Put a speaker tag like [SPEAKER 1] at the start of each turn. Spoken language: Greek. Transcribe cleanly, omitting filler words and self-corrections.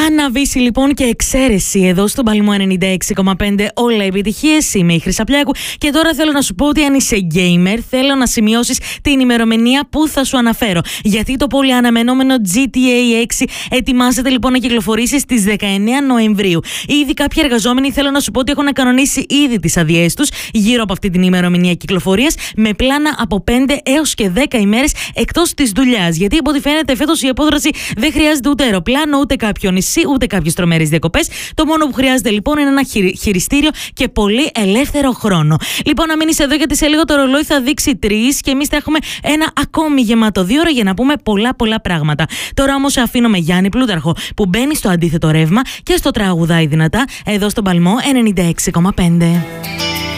[SPEAKER 1] Αναβήσει λοιπόν και εξαίρεση εδώ στον Παλμό 96,5. Όλα επιτυχίες. Είμαι η Χρυσαπλιάκου και τώρα θέλω να σου πω ότι αν είσαι gamer, θέλω να σημειώσεις την ημερομηνία που θα σου αναφέρω. Γιατί το πολύ αναμενόμενο GTA 6 ετοιμάζεται λοιπόν να κυκλοφορήσει στις 19 Νοεμβρίου. Ήδη κάποιοι εργαζόμενοι θέλω να σου πω ότι έχουν κανονίσει ήδη τις αδειές τους γύρω από αυτή την ημερομηνία κυκλοφορίας, με πλάνα από 5 έως και 10 ημέρες εκτός της δουλειάς. Γιατί από ό,τι φαίνεται φέτος η απόδραση δεν χρειάζεται ούτε αεροπλάνο, ούτε κάποιο νησί, ούτε κάποιες τρομερές διακοπές. Το μόνο που χρειάζεται λοιπόν είναι ένα χειριστήριο και πολύ ελεύθερο χρόνο. Λοιπόν, να μείνεις εδώ γιατί σε λίγο το ρολόι θα δείξει 3 και εμείς θα έχουμε ένα ακόμη γεμάτο 2 ώρα για να πούμε πολλά πράγματα. Τώρα όμως αφήνω με Γιάννη Πλούταρχο που μπαίνει στο αντίθετο ρεύμα και στο τραγουδάει δυνατά εδώ στον Παλμό 96,5.